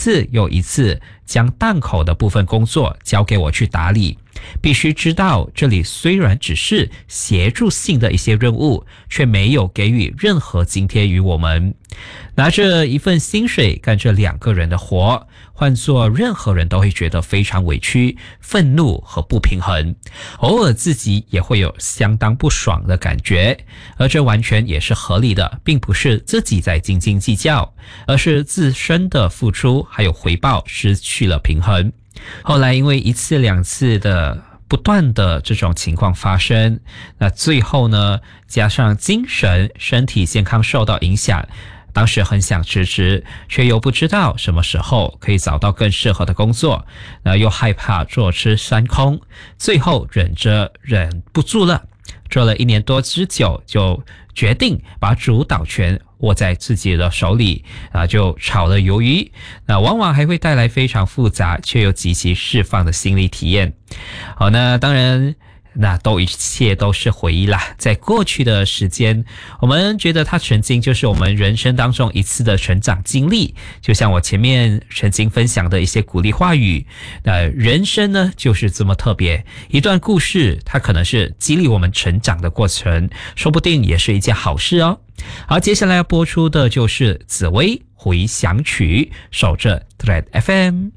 次又一次将档口的部分工作交给我去打理。必须知道，这里虽然只是协助性的一些任务，却没有给予任何津贴于我们。拿着一份薪水干着2个人的活，换做任何人都会觉得非常委屈、愤怒和不平衡，偶尔自己也会有相当不爽的感觉，而这完全也是合理的，并不是自己在斤斤计较，而是自身的付出还有回报失去了平衡。后来因为1次2次的不断的这种情况发生，那最后呢，加上精神身体健康受到影响，当时很想辞职，却又不知道什么时候可以找到更适合的工作，又害怕坐吃山空，最后忍不住了，做了1年多之久，就决定把主导权握在自己的手里，就炒了鱿鱼，那往往还会带来非常复杂却又极其释放的心理体验。好，那当然一切都是回忆啦，在过去的时间，我们觉得它曾经就是我们人生当中一次的成长经历，就像我前面曾经分享的一些鼓励话语，人生呢就是这么特别，一段故事它可能是激励我们成长的过程，说不定也是一件好事哦。好，接下来要播出的就是紫薇回响曲，守着 Thread FM。